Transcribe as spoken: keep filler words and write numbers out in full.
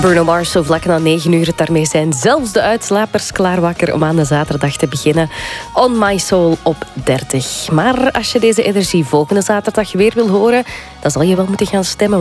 Bruno Mars, zo vlak na negen uur. Daarmee zijn zelfs de uitslapers klaar wakker om aan de zaterdag te beginnen. On My Soul op dertig. Maar als je deze energie volgende zaterdag weer wil horen, dan zal je wel moeten gaan stemmen.